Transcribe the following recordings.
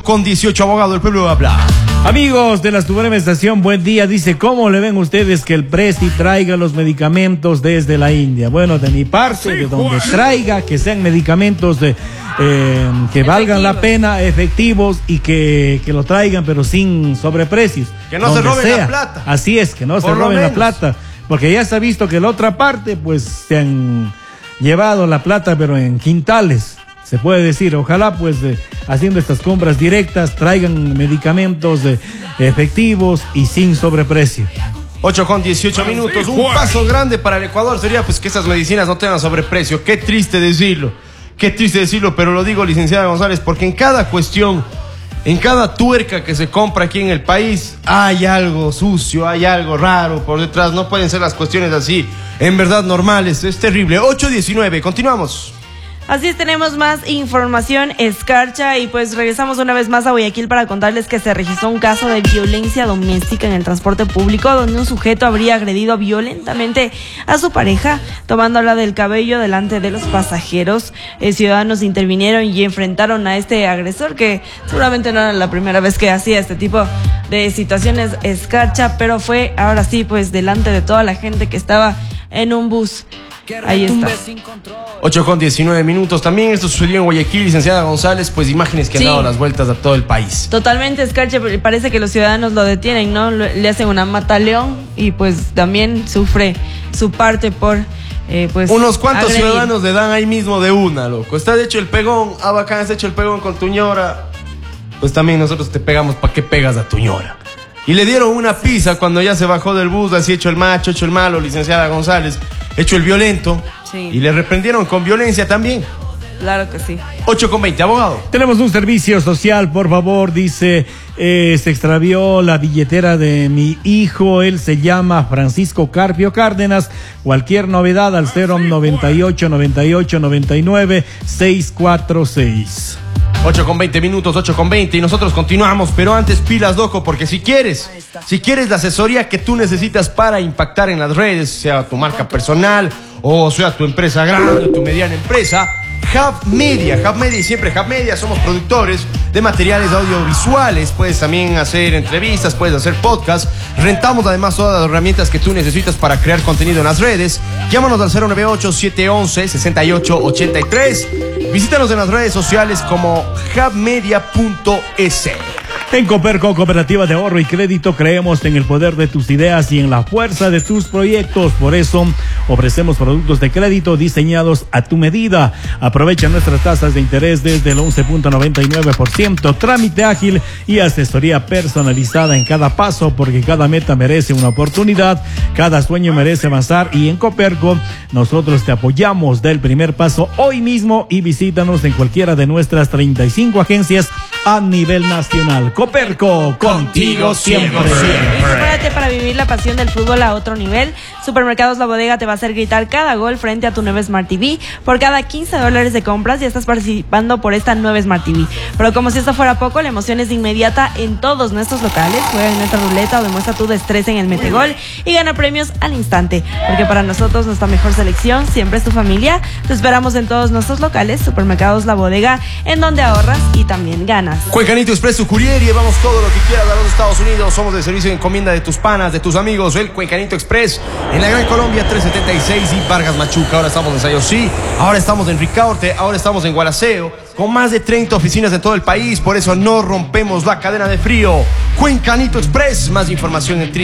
8:18, abogado del pueblo habla. Amigos de la Suprema Estación, buen día. Dice, ¿cómo le ven ustedes que el Presi traiga los medicamentos desde la India? Bueno, de mi parte, de donde traiga, que sean medicamentos que valgan la pena, efectivos, y que lo traigan, pero sin sobreprecios. Que no se roben la plata. Así es, que no se roben la plata. Porque ya se ha visto que la otra parte, pues, se han llevado la plata, pero en quintales. Se puede decir, ojalá pues haciendo estas compras directas traigan medicamentos efectivos y sin sobreprecio. 8:18. Un paso grande para el Ecuador sería pues que esas medicinas no tengan sobreprecio. Qué triste decirlo, pero lo digo, licenciada González, porque en cada cuestión, en cada tuerca que se compra aquí en el país, hay algo sucio, hay algo raro por detrás. No pueden ser las cuestiones así, en verdad normales. Es terrible. 8:19, continuamos. Así es, tenemos más información, escarcha, y pues regresamos una vez más a Guayaquil para contarles que se registró un caso de violencia doméstica en el transporte público, donde un sujeto habría agredido violentamente a su pareja, tomándola del cabello delante de los pasajeros. Ciudadanos intervinieron y enfrentaron a este agresor, que seguramente no era la primera vez que hacía este tipo de situaciones, escarcha, pero fue ahora sí pues delante de toda la gente que estaba en un bus. Ahí está. 8:19. También esto sucedió en Guayaquil, licenciada González, pues imágenes que han dado las vueltas a todo el país. Totalmente, escarcha, parece que los ciudadanos lo detienen, ¿no? Le hacen una mataleón y pues también sufre su parte por pues unos cuantos agredir. Ciudadanos le dan ahí mismo de una, loco. Está hecho el pegón, bacán, está hecho el pegón con tu ñora. Pues también nosotros te pegamos, ¿para qué pegas a tu ñora? Y le dieron una pizza cuando ya se bajó del bus, así hecho el macho, hecho el malo, licenciada González, hecho el violento. Sí. Y le reprendieron con violencia también. Claro que sí. 8:20, abogado. Tenemos un servicio social, por favor. Dice, se extravió la billetera de mi hijo. Él se llama Francisco Carpio Cárdenas. Cualquier novedad al 098 98 99 646. 8:20, y nosotros continuamos, pero antes pilas, loco, porque si quieres la asesoría que tú necesitas para impactar en las redes, sea tu marca personal o sea tu empresa grande, tu mediana empresa, Hub Media y siempre Hub Media, somos productores de materiales audiovisuales, puedes también hacer entrevistas, puedes hacer podcasts, rentamos además todas las herramientas que tú necesitas para crear contenido en las redes. Llámanos al 098-711-6883, visítanos en las redes sociales como hubmedia.es. En Coperco, Cooperativa de Ahorro y Crédito, creemos en el poder de tus ideas y en la fuerza de tus proyectos. Por eso, ofrecemos productos de crédito diseñados a tu medida. Aprovecha nuestras tasas de interés desde el 11.99%, trámite ágil y asesoría personalizada en cada paso, porque cada meta merece una oportunidad, cada sueño merece avanzar, y en Coperco nosotros te apoyamos del primer paso hoy mismo, y visítanos en cualquiera de nuestras 35 agencias a nivel nacional. Coperco, contigo siempre. Prepárate para vivir la pasión del fútbol a otro nivel. Supermercados La Bodega te va a hacer gritar cada gol frente a tu nueva Smart TV. Por cada $15 de compras ya estás participando por esta nueva Smart TV. Pero como si esto fuera poco, la emoción es inmediata en todos nuestros locales. Juega en nuestra ruleta o demuestra tu destreza en el metegol y gana premios al instante. Porque para nosotros nuestra mejor selección siempre es tu familia. Te esperamos en todos nuestros locales. Supermercados La Bodega, en donde ahorras y también ganas. Cuencanito Express, tu courier, llevamos todo lo que quieras a los Estados Unidos. Somos el servicio de encomienda de tus panas, de tus amigos, el Cuencanito Express, en la Gran Colombia 376 y Vargas Machuca. Ahora estamos en Sayosí, ahora estamos en Ricaurte, ahora estamos en Gualaceo, con más de 30 oficinas en todo el país. Por eso no rompemos la cadena de frío. Cuencanito Express, más información en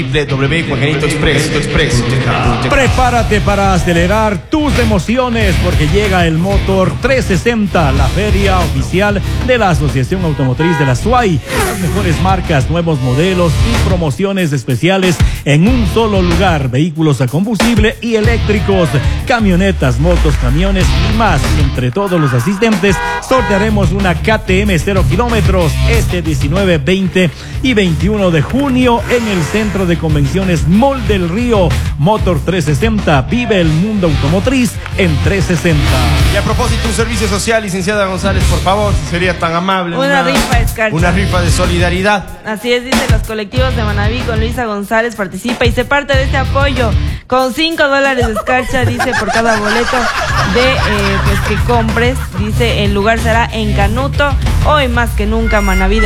www.cuencanitoexpress. Prepárate para acelerar tus emociones, porque llega el Motor 360, la feria oficial de la Asociación Automotriz de la SUAY. Las mejores marcas, nuevos modelos y promociones especiales en un solo lugar. Vehículos a combustible y eléctricos, camionetas, motos, camiones y más. Y entre todos los asistentes sortearemos una KTM 0 kilómetros este 19, 20 y 21 de junio en el Centro de Convenciones Mall del Río. Motor 360, vive el mundo automotriz en 360. Y a propósito, un servicio social, licenciada González, por favor, si sería tan amable. Una rifa, escarcha. Una rifa de solidaridad. Así es, dice los colectivos de Manaví con Luisa González, participa y se parte de este apoyo con $5 de escarcha, dice, por cada boleto de pues que compres. Dice, el lugar será en Canuto. Hoy más que nunca Manaví